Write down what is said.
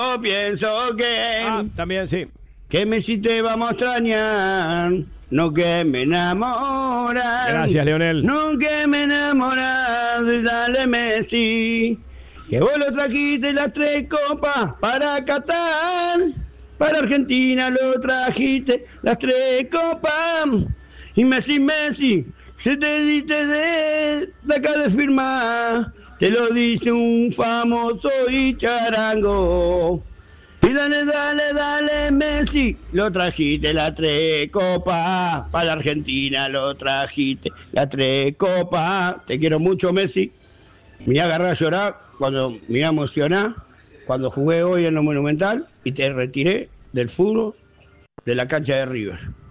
pienso que... También, sí. Que Messi te vamos a extrañar, no que me enamoran. Gracias, Leonel. No que me enamoran, dale Messi. Que vos lo trajiste las 3 copas para Qatar. Para Argentina lo trajiste las 3 copas. Y Messi, se te diste de acá de firmar. Te lo dice un famoso y charango. Y dale, Messi, lo trajiste la 3 copas, para la Argentina lo trajiste la 3 copas. Te quiero mucho, Messi. Me iba a agarrar a llorar cuando me iba a emocionar, cuando jugué hoy en lo Monumental y te retiré del fútbol de la cancha de River.